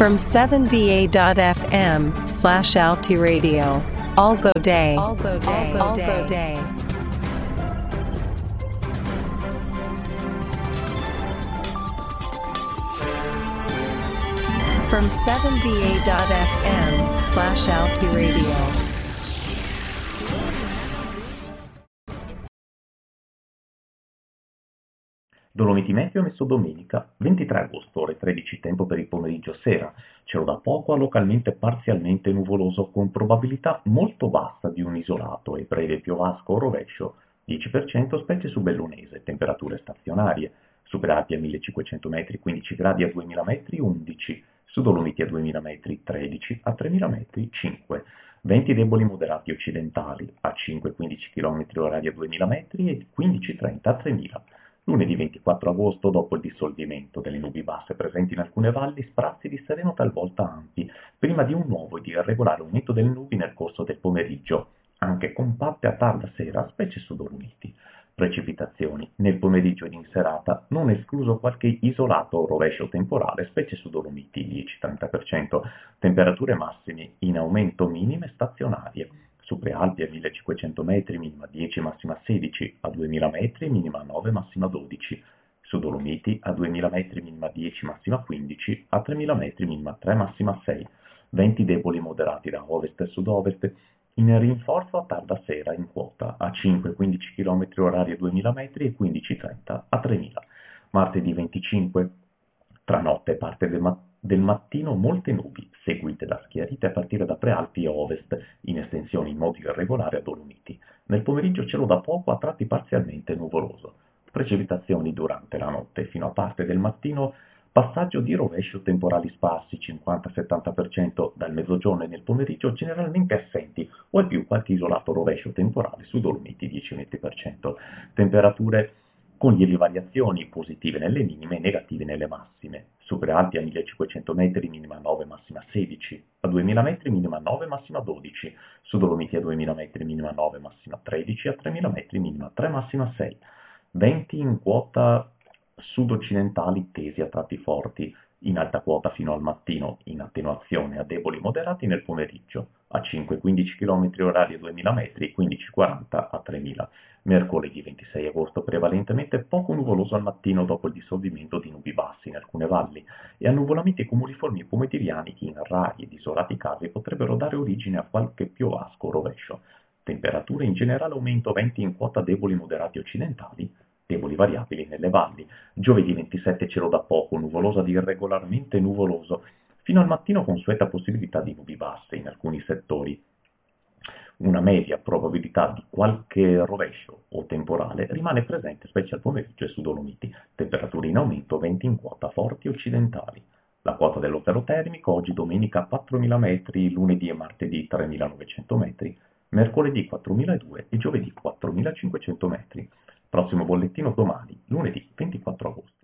From 7va.fm/altiradio. All go day. All go day. All go day. From 7va.fm/altiradio. Dolomiti Meteo messo domenica 23 agosto, ore 13, tempo per il pomeriggio sera. Cielo da poco a localmente parzialmente nuvoloso con probabilità molto bassa di un isolato e breve piovasco o rovescio, 10% specie su Bellunese, temperature stazionarie, superati a 1500 metri 15 gradi a 2000 metri 11, su Dolomiti a 2000 metri 13, a 3000 metri 5. Venti deboli moderati occidentali a 5-15 km orari a 2000 metri e 15-30 a 3000. Lunedì 24 agosto, dopo il dissolvimento delle nubi basse presenti in alcune valli, sprazzi di sereno talvolta ampi, prima di un nuovo e di irregolare aumento delle nubi nel corso del pomeriggio, anche compatte a tarda sera, specie su Dolomiti. Precipitazioni nel pomeriggio ed in serata, non escluso qualche isolato o rovescio temporale, specie su Dolomiti, 10-30%, temperature massime in aumento minime stazionarie. Su Prealpi a 1500 metri, minima 10, massima 16, a 2000 metri, minima 9, massima 12. Su Dolomiti a 2000 metri, minima 10, massima 15, a 3000 metri, minima 3, massima 6. Venti deboli moderati da ovest e sud-ovest, in rinforzo a tarda sera in quota, a 5-15 km orari a 2000 metri e 15-30 a 3000. Martedì 25, tra notte e parte del mattino molte nubi, seguite da schiarite a partire da Prealpi e ovest, in estensione in modo irregolare a Dolomiti. Nel pomeriggio cielo da poco a tratti parzialmente nuvoloso. Precipitazioni durante la notte fino a parte del mattino, passaggio di rovescio temporali sparsi 50-70% dal mezzogiorno e nel pomeriggio generalmente assenti o al più qualche isolato rovescio temporale su Dolomiti 10-20%. Temperature con lievi variazioni positive nelle minime e negative nelle massime. Su Prealpi a 1500 metri minima 9, massima 16, a 2000 metri minima 9, massima 12, su Dolomiti a 2000 metri minima 9, massima 13, a 3000 metri minima 3, massima 6. Venti in quota sud-occidentali tesi a tratti forti, in alta quota fino al mattino, in attenuazione a deboli moderati nel pomeriggio, a 5-15 km orari a 2000 metri e 15-40 a 3000. Mercoledì 26 agosto prevalentemente poco nuvoloso al mattino dopo il dissolvimento di nubi bassi in alcune valli e annuvolamenti cumuliformi pomeridiani che in rari ed isolati casi potrebbero dare origine a qualche piovasco o rovescio. Temperature in generale aumento, venti in quota deboli moderati occidentali, deboli variabili nelle valli. Giovedì 27 cielo da poco, nuvoloso ad irregolarmente nuvoloso, fino al mattino consueta possibilità di nubi basse in alcuni settori. Una media probabilità di qualche rovescio o temporale rimane presente specie al pomeriggio e su Dolomiti. Temperature in aumento, venti in quota forti occidentali. La quota dell'otero termico oggi domenica 4.000 metri, lunedì e martedì 3.900 metri, mercoledì 4.002 e giovedì 4.500 metri. Prossimo bollettino domani, lunedì 24 agosto.